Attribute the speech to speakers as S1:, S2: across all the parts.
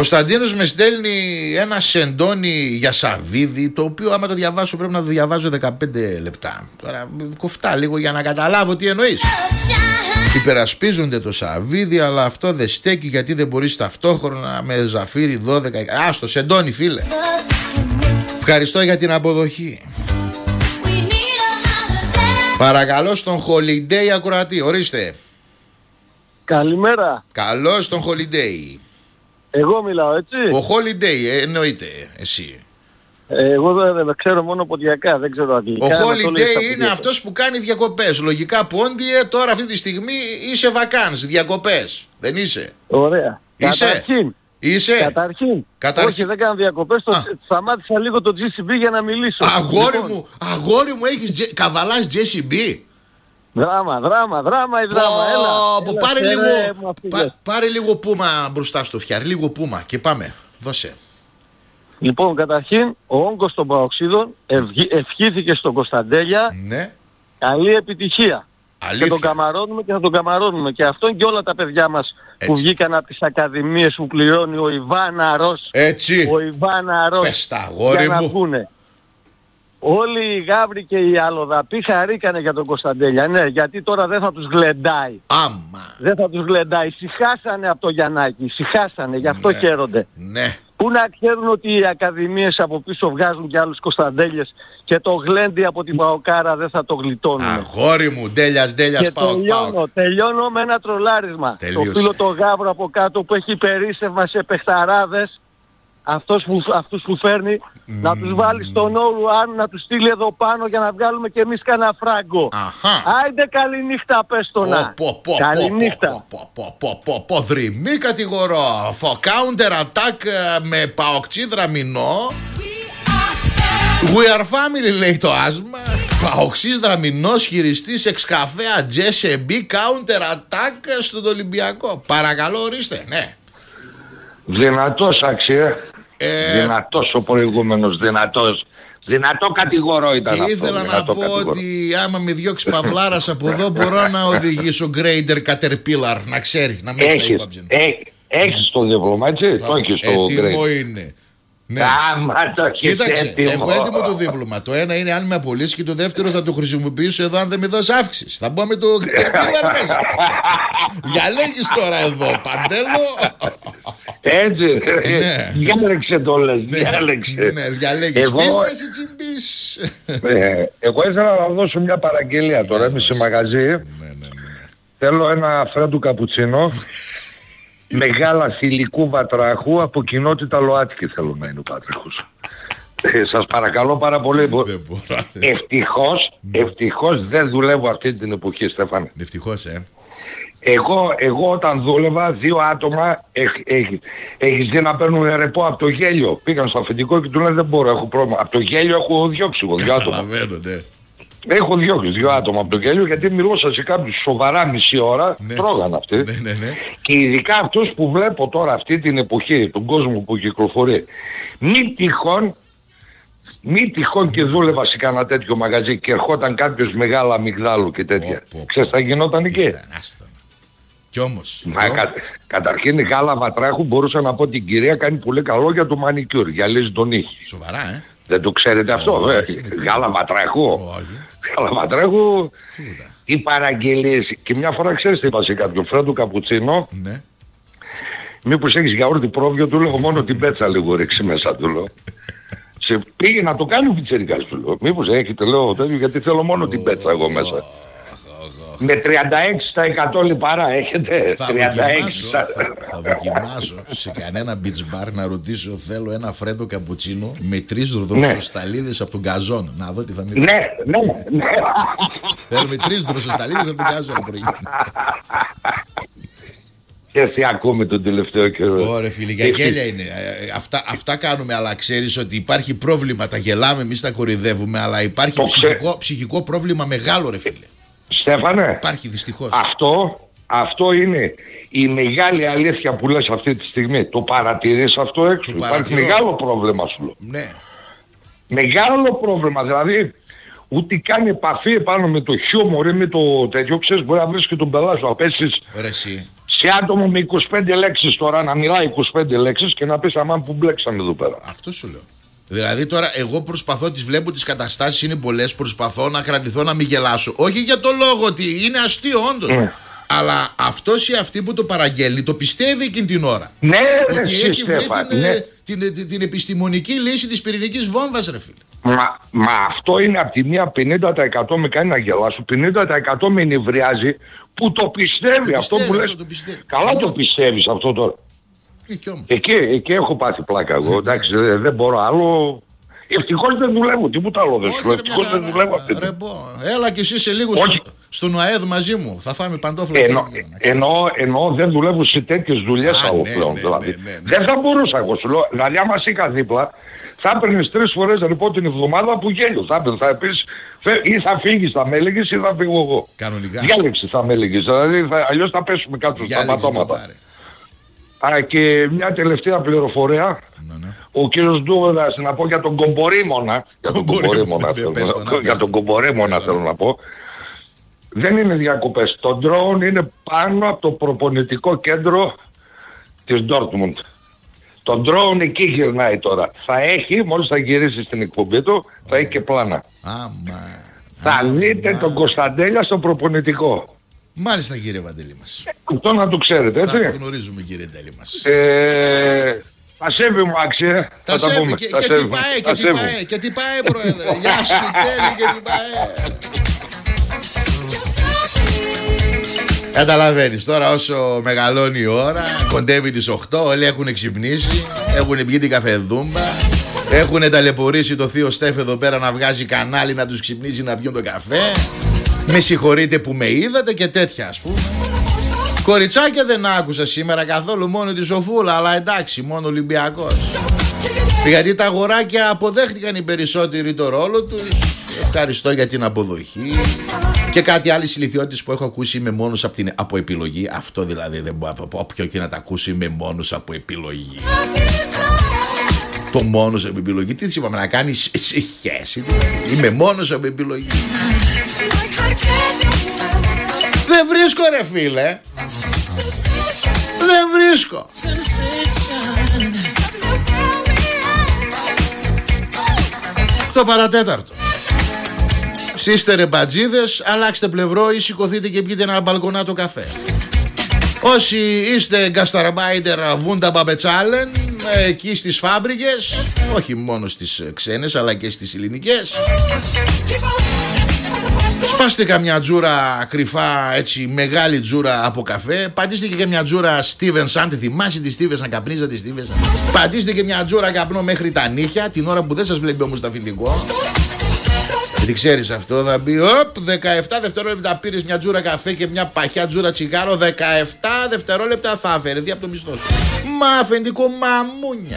S1: Κωνσταντίνος με στέλνει ένα σεντόνι για Σαββίδη, το οποίο άμα το διαβάσω πρέπει να το διαβάζω 15 λεπτά. Τώρα κοφτά λίγο για να καταλάβω τι εννοείς. Υπερασπίζονται το Σαββίδη, αλλά αυτό δεν στέκει γιατί δεν μπορείς ταυτόχρονα με Ζαφύρι 12. Άστο σεντόνι φίλε. Ευχαριστώ για την αποδοχή. Παρακαλώ στον Holiday ακροατή, ορίστε.
S2: Καλημέρα.
S1: Καλώς τον Holiday.
S2: Εγώ μιλάω, έτσι.
S1: Ο Holiday, εννοείται, εσύ.
S2: Εγώ δεν ξέρω μόνο ποντιακά, δεν ξέρω αγγλικά.
S1: Ο Holiday είναι αυτός που κάνει διακοπές. Λογικά Πόντιε, τώρα αυτή τη στιγμή είσαι βακάνς, διακοπές. Δεν είσαι?
S2: Ωραία.
S1: Είσαι?
S2: Καταρχήν. Όχι, δεν κάνω διακοπές. Σταμάτησα λίγο το GCB για να μιλήσω.
S1: Αγόρι μου, έχεις καβαλάς GCB.
S2: Δράμα η δράμα.
S1: Πάρε λίγο πούμα μπροστά στο φτιάρι. Λίγο πούμα και πάμε. Δώσε.
S2: Λοιπόν, καταρχήν, ο όγκος των παοξίδων ευχήθηκε στον Κωνσταντέλια.
S1: Ναι.
S2: Καλή επιτυχία.
S1: Αλήθεια.
S2: Και τον καμαρώνουμε και θα τον καμαρώνουμε. Και αυτόν και όλα τα παιδιά μας που βγήκαν από τις ακαδημίες που πληρώνει ο Ιβάναρος.
S1: Έτσι.
S2: Ο Ιβάναρος.
S1: Πες τα, αγόρι μου.
S2: Να πούνε. Όλοι οι γάβροι και οι αλλοδαποί χαρήκανε για τον Κωνσταντέλια. Ναι, γιατί τώρα δεν θα τους γλεντάει.
S1: Άμα.
S2: Δεν θα τους γλεντάει. Συχάσανε από το Γιαννάκη. Συχάσανε. Γι' αυτό χαίρονται.
S1: Ναι.
S2: Πού να ξέρουν ότι οι ακαδημίες από πίσω βγάζουν και άλλους Κωνσταντέλιες και το γλέντι από την Παοκάρα δεν θα το γλιτώνουν.
S1: Αγόρι μου, ντέλιας
S2: τελειώνω με ένα τρολάρισμα.
S1: Τελείωσε.
S2: Το φίλο το γάβρο από κάτω που έχει περίσσευμα σε παιχταράδες, αυτούς που φέρνει, να τους βάλει στον Όλου να τους στείλει εδώ πάνω για να βγάλουμε και εμείς κανένα φράγκο. Άιντε καληνύχτα πες το να. Καληνύχτα.
S1: Δρυμή κατηγορώ. Counter attack με παοκτσί δραμινό. We are family λέει το άσμα. Παοξής δραμινός χειριστής εξκαφέα JCB counter attack στον Ολυμπιακό. Παρακαλώ ορίστε. Ναι.
S3: Δυνατός αξία. Δυνατός ο προηγούμενος. Δυνατό κατηγορώ ήταν αυτό.
S1: Και ήθελα να πω ότι άμα με διώξει παυλάρας από εδώ μπορώ να οδηγήσω Grader Caterpillar. Να ξέρει, να μην στα υπόψη.
S3: Έχεις το δίπλωμα, έτσι. Το έχεις το
S1: έτοιμο είναι. Ναι. Κοίταξε, έχω έτοιμο το δίπλωμα. Το ένα είναι αν με απολύσει και το δεύτερο θα το χρησιμοποιήσω εδώ αν δεν με δώσει αύξηση. Θα μπω με το Caterpillar μέσα. Διαλέγεις τώρα εδώ, Παντέλο.
S3: Έτσι, διάλεξε το λες, διάλεξε.
S1: Ναι, διαλέγεις φίβες ή τσιμπής.
S3: Εγώ ήθελα να δώσω μια παραγγελία τώρα, είμαι σε μαγαζί. Θέλω ένα φρέντου καπουτσίνο, μεγάλα θηλυκού βατράχου, από κοινότητα ΛΟΑΤΚΙ θέλω να είναι ο Πάτραχος. Σας παρακαλώ πάρα πολύ. Ευτυχώς δεν δουλεύω αυτή την εποχή, Στέφανε.
S1: Ευτυχώς,
S3: Εγώ όταν δούλευα, 2 άτομα έχεις δει να παίρνουν ρεπό από το γέλιο. Πήγαν στο αφεντικό και του λένε δεν μπορώ, έχω πρόβλημα. Από το γέλιο έχω διώξει εγώ 2 άτομα.
S1: Ναι.
S3: Έχω διώξει 2 άτομα από το γέλιο γιατί μιλούσα σε κάποιους σοβαρά μισή ώρα, τρώγαν αυτοί.
S1: Ναι.
S3: Και ειδικά αυτούς που βλέπω τώρα αυτή την εποχή, τον κόσμο που κυκλοφορεί. Μη τυχόν και δούλευα σε κανένα τέτοιο μαγαζί και ερχόταν κάποιος μεγάλα αμυγδάλου και τέτοια. Ξέρεις θα γινόταν εκεί.
S1: Κι όμως.
S3: Καταρχήν η γάλα βατράχου μπορούσα να πω την κυρία κάνει πολύ καλό για το μανικιούρ, γυαλίζει τον ήχη.
S1: Σοβαρά,
S3: Δεν το ξέρετε αυτό, γάλα βατράχου. Γάλα βατράχου, τι παραγγελίες. Και μια φορά ξέρεις τι είπα σε κάποιον φρέντο καπουτσίνο.
S1: Ναι.
S3: Μήπως έχεις γιαούρτι πρόβιο, του λέω μόνο την πέτσα λίγο ρίξει μέσα του λέω. Πήγε να το κάνει ο πιτσιρικάς του λέω. Μήπως έχετε λέω τέτοιο γιατί θέλω μόνο την πέτσα εγώ μέσα. Με 36% λιπαρά έχετε.
S1: Θα δοκιμάσω σε κανένα beach bar να ρωτήσω θέλω ένα φρέντο καπουτσίνο με 3 δροσοσταλίδες από τον γκαζόν. Να δω τι θα μιλήσει.
S3: Ναι.
S1: Θέλω με 3 δροσοσταλίδες από τον γκαζόν.
S3: Και εσύ ακούμε τον τελευταίο καιρό.
S1: Ωραία φίλε, για γέλια είναι. Αυτά κάνουμε, αλλά ξέρεις ότι υπάρχει πρόβλημα. Τα γελάμε, εμείς τα κορυδεύουμε, αλλά υπάρχει ψυχικό πρόβλημα μεγάλο ρε φίλε.
S3: Στέφανε,
S1: υπάρχει δυστυχώς.
S3: Αυτό είναι η μεγάλη αλήθεια που λες αυτή τη στιγμή. Το παρατηρείς αυτό έξω. Υπάρχει μεγάλο πρόβλημα σου λέω.
S1: Ναι.
S3: Μεγάλο πρόβλημα, δηλαδή ούτε κάνει επαφή επάνω με το χιούμορ ή με το τέτοιο. Ξέρεις μπορεί να βρεις και τον πελά σου να πέσεις σε άτομο με 25 λέξεις τώρα να μιλάει 25 λέξεις και να πεις αμάν που μπλέξαμε εδώ πέρα.
S1: Αυτό σου λέω. Δηλαδή τώρα εγώ προσπαθώ, τις βλέπω τις καταστάσεις είναι πολλές, προσπαθώ να κρατηθώ να μην γελάσω. Όχι για το λόγο ότι είναι αστείο όντως. Αλλά αυτός ή αυτή που το παραγγέλνει το πιστεύει εκείνη την ώρα.
S3: Ναι,
S1: ότι έχει βρει την επιστημονική λύση της πυρηνικής βόμβας, ρε φίλε.
S3: Μα αυτό είναι από τη μία 50% με κάνει να γελάσω, 50% με νευριάζει που το πιστεύει αυτό που λες. Καλά το πιστεύεις αυτό τώρα. Εκεί έχω πάθει πλάκα εγώ. Εντάξει, δεν μπορώ άλλο. Ευτυχώς δεν δουλεύω, τίποτα άλλο δεν σου λέω. Ευτυχώς δεν δουλεύω αυτή.
S1: Έλα κι εσύ σε λίγο στον ΟΑΕΔ μαζί μου. Θα φάμε παντόφλα.
S3: Εννοώ δεν δουλεύω σε τέτοιες δουλειές άλλο πλέον. Δεν θα μπορούσα εγώ σου λέω. Δηλαδή άμα είχα δίπλα θα έπαιρνες 3 φορές λοιπόν την εβδομάδα που γέλιο. Θα πεις ή θα φύγεις θα με έλεγες ή θα φύγω εγώ.
S1: Κανονικά.
S3: Διάλεξη θα με έλεγες. Δηλαδή αλλιώς θα πέσουμε κάτω στα ματώματα. Και μια τελευταία πληροφορία. Ο κύριος Ντούβεδας, να πω για τον Κομπορήμωνα. Για τον Κομπορήμωνα θέλω να πω. Δεν είναι διακοπές. Το drone είναι πάνω από το προπονητικό κέντρο της Ντόρτμουντ. Το drone εκεί γυρνάει τώρα. Θα έχει, μόλις θα γυρίσει στην εκπομπή του, θα έχει και πλάνα. Θα δείτε τον Κωνσταντέλια στο προπονητικό.
S1: Μάλιστα κύριε Βαντελή μας.
S3: Αυτό να το ξέρετε, έτσι.
S1: Θα το γνωρίζουμε κύριε Τέλη μας.
S3: Τα σέβη μου άξιε.
S1: Τα σέβη και τι πάει πρόεδρε. Γεια σου Τέλη και τι πάει. Καταλαβαίνεις τώρα όσο μεγαλώνει η ώρα, κοντεύει τις 8, όλοι έχουν ξυπνήσει, έχουν πιει την καφεδούμπα, έχουν ταλαιπωρήσει το θείο Στέφ εδώ πέρα να βγάζει κανάλι να τους ξυπνήσει να πιούν τον καφέ. Με συγχωρείτε που με είδατε και τέτοια ας πούμε. Κοριτσάκια δεν άκουσα σήμερα καθόλου, μόνο τη Σοφούλα, αλλά εντάξει, μόνο Ολυμπιακός. Γιατί τα αγοράκια αποδέχτηκαν οι περισσότεροι το ρόλο τους. Ευχαριστώ για την αποδοχή. Και κάτι άλλες ηλικιότητες που έχω ακούσει είμαι μόνος από επιλογή. Αυτό δηλαδή δεν μπορώ όποιο και να τα ακούσει είμαι μόνος από επιλογή. Το μόνος από επιλογή. Τι είπαμε να κάνεις σχέση. Είμαι μόνος από επιλογή. Δεν βρίσκω ρε φίλε. Δεν βρίσκω. Το παρατέταρτο. Είστε ρε μπατζίδες, αλλάξτε πλευρό ή σηκωθείτε και πιείτε ένα μπαλκονάτο καφέ. Όσοι είστε γκασταρμπάιντερ βούντα μπαμπετσάλεν εκεί στις φάμπρικες, όχι μόνο στις ξένες αλλά και στις ελληνικές, σπάστε καμιά τζούρα κρυφά, έτσι μεγάλη τζούρα από καφέ. Πατήστε και μια τζούρα Stevenson, τη θυμάσαι τη Stevenson, καπνίζα τη Stevenson. Πατήστε και μια τζούρα καπνό μέχρι τα νύχια, την ώρα που δεν σας βλέπει όμως το αφεντικό. Γιατί ξέρεις αυτό θα μπει, 17 δευτερόλεπτα πήρες μια τζούρα καφέ και μια παχιά τζούρα τσιγάρο, 17 δευτερόλεπτα θα αφαιρεθεί από το μισθό σου. Μα αφεντικό μαμούνια.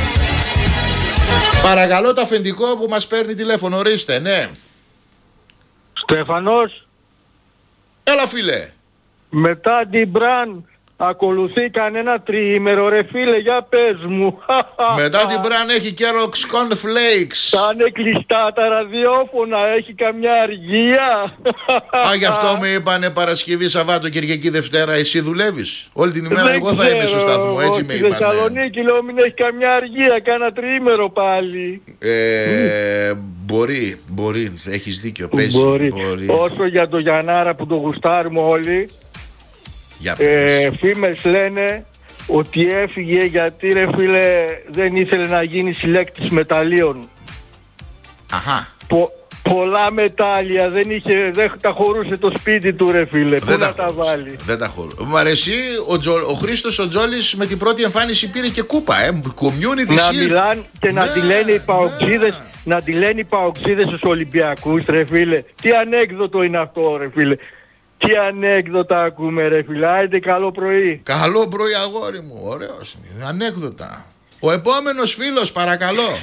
S1: Παρακαλώ το αφεντικό που μας παίρνει τηλέφωνο, ορίστε, ναι.
S2: Στέφανος.
S1: Έλα φίλε.
S2: Μετά την Μπραν ακολουθεί κανένα τριήμερο ρε φίλε, για πες μου.
S1: Μετά την Μπραν έχει Kellogg's Cornflakes.
S2: Θα είναι κλειστά τα ραδιόφωνα, έχει καμιά αργία.
S1: Γι' αυτό με είπανε Παρασκευή, Σαββάτο, Κυριακή, Δευτέρα, εσύ δουλεύεις. Όλη την ημέρα εγώ θα είμαι στο σταθμό, έτσι με είπανε.
S2: Στη Θεσσαλονίκη λέω μην έχει καμιά αργία, κάνα τριήμερο πάλι.
S1: Μπορεί, έχεις δίκιο, παίζει.
S2: Μπορεί. Όσο για το Γιαννάρα που το γουστάρουμε όλοι, φήμες λένε ότι έφυγε γιατί ρε φίλε δεν ήθελε να γίνει συλλέκτης μεταλλίων.
S1: Αχα.
S2: Πολλά μετάλλια, δεν τα χωρούσε το σπίτι του ρε φίλε. Πού να τα βάλει.
S1: Δεν τα χωρούσε. Μ' αρέσει ο Χρήστος ο Τζόλης με την πρώτη εμφάνιση πήρε και κούπα. Community
S2: να μιλάνε και να τη λένε οι παοξίδες. Να τη λένε οι παοξίδες στους Ολυμπιακούς ρε φίλε. Τι ανέκδοτο είναι αυτό ρε φίλε. Τι ανέκδοτα ακούμε ρε φίλε. Άιντε καλό πρωί.
S1: Καλό πρωί αγόρι μου. Ωραίος. Ανέκδοτα. Ο επόμενος φίλος παρακαλώ.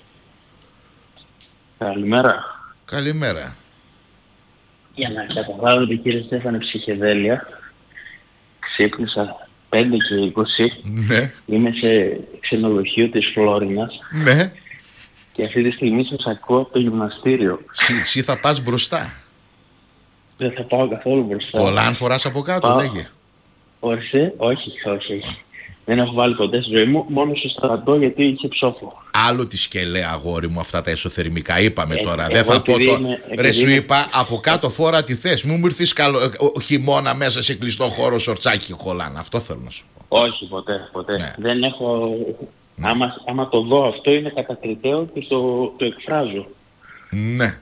S4: Καλημέρα.
S1: Καλημέρα.
S4: Για να καταλάβετε κύριε Στέφανε ψυχεδέλεια, ξύπνησα 5 και 20.
S1: Ναι.
S4: Είμαι σε ξενοδοχείο της Φλόρινας.
S1: Ναι.
S4: Και αυτή τη στιγμή σας ακούω από το γυμναστήριο.
S1: Εσύ θα πας μπροστά.
S4: Δεν θα πάω καθόλου μπροστά.
S1: Πολλά αν φοράς από κάτω, λέγε.
S4: Όχι. Δεν έχω βάλει ποτέ στη ζωή μου, μόνο στο στρατό γιατί είχε ψόφο.
S1: Άλλο τη σκελέ, αγόρι μου, αυτά τα εσωθερμικά. Είπαμε τώρα. Δεν θα πω το. Ρε, σου είπα από κάτω φόρα τι θες. Μου ήρθεις χειμώνα μέσα σε κλειστό χώρο, σορτσάκι κολλάνε. Αυτό θέλω να σου πω.
S4: Όχι, ποτέ. Ναι. Δεν έχω. Ναι. Άμα το δω αυτό είναι κατακριτέο και το εκφράζω.
S1: Ναι.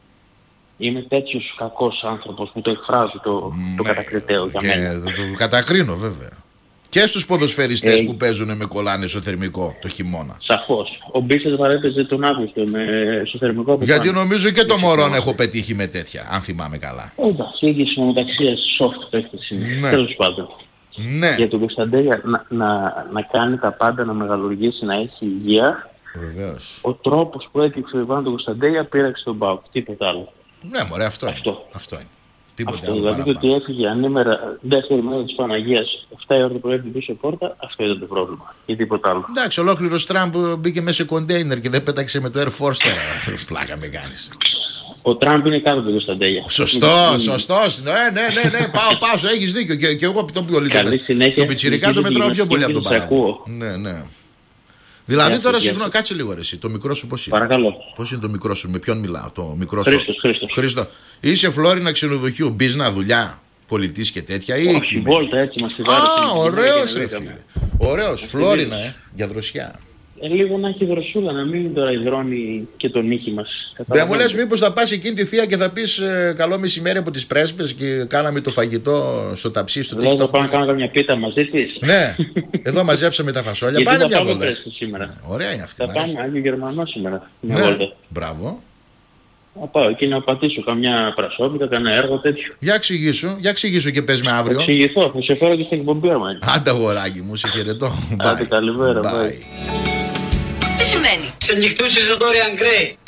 S4: Είμαι τέτοιος κακός άνθρωπος που το εκφράζω το κατακριτέο για μένα.
S1: Το κατακρίνω βέβαια. Και στους ποδοσφαιριστές που παίζουν με κολλάνε ισοθερμικό το χειμώνα.
S4: Σαφώς. Ο Μπίσες παρέπαιζε τον Αύγουστο με ισοθερμικό.
S1: Γιατί νομίζω και το Μωρόν έχω πετύχει με τέτοια, αν θυμάμαι καλά.
S4: Εντάξει, η μεταξύ soft παίκτες είναι. Τέλος πάντων.
S1: Ναι.
S4: Για τον Κωνσταντέλια να κάνει τα πάντα, να μεγαλουργήσει, να έχει υγεία.
S1: Βεβαίως.
S4: Ο τρόπος που έδειξε ο Ιβάν τον Κωνσταντέλια πήραξε τον ΠΑΟΚ. Τίποτα άλλο.
S1: Ναι, μωρέ, αυτό είναι. Τίποτε άλλο.
S4: Δηλαδή το ότι έφυγε ανήμερα δεύτερη μέρα της Παναγίας 7 η ώρα το πρωί την πίσω πόρτα, αυτό ήταν το πρόβλημα. Ή τίποτα άλλο.
S1: Εντάξει, ολόκληρος Τραμπ μπήκε μέσα σε κοντέινερ και δεν πέταξε με το Air Force τώρα. Πλάκα με κάνεις.
S4: Ο Τραμπ είναι κάτω από τον Κωνσταντέλια.
S1: Σωστός. Ναι. Πάω, έχεις δίκιο. Και εγώ το πιο λίγο. Το πιτσιρικά το μετράω πιο πολύ από τον παράδειγμα. Ναι. Δηλαδή τώρα συγγνώμη, κάτσε λίγο ρε εσύ. Το μικρό σου πώς είναι?
S4: Παρακαλώ.
S1: Πώς είναι το μικρό σου, με ποιον μιλάω? Το μικρό σου.
S4: Χρήστο.
S1: Είσαι Φλόρινα ξενοδοχείου, μπίζνα δουλειά, πολιτής και τέτοια ή
S4: όχι, βόλτα έτσι μας τη βάρη.
S1: Ωραίος ρε φίλε. Ωραίος, Φλόρινα για δροσιά.
S4: Λίγο να έχει δροσούλα, να μην τώρα υδρώνει και τον νύχι μας.
S1: Δεν μου λες μήπως θα πας εκείνη τη θεία και θα πεις καλό μεσημέρι από τις πρέσπες και κάναμε το φαγητό στο ταψί, στο TikTok.
S4: Δεν θα πάω να κάνω καμιά πίτα μαζί της.
S1: Ναι, εδώ μαζέψαμε τα φασόλια. Πάνε μια βόλτα. Ωραία είναι αυτή.
S4: Θα πάμε Άγιο Γερμανό σήμερα.
S1: Ναι, μπράβο.
S4: Θα πάω εκεί να πατήσω καμιά πρασόπιτα, κανένα έργο τέτοιο.
S1: Για εξηγήσου και πες με αύριο.
S4: Θα εξηγηθώ, θα σε φέρω και στην εκπομπή άμα.
S1: Άντε αγοράκι μου, σε χαιρετώ.
S4: Άντε καλημέρα.
S5: Τι σημαίνει? Σε νυχτούσες ο Dorian Gray.